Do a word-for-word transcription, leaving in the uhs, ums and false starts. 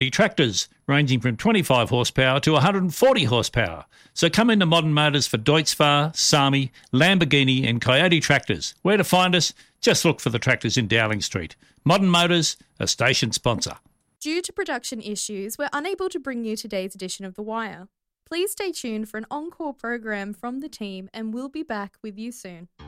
tractors ranging from twenty-five horsepower to one hundred forty horsepower. So come into Modern Motors for Deutz-Fahr, Sami, Lamborghini and Coyote tractors. Where to find us? Just look for the tractors in Dowling Street. Modern Motors, a station sponsor. Due to production issues, we're unable to bring you today's edition of The Wire. Please stay tuned for an encore program from the team and we'll be back with you soon.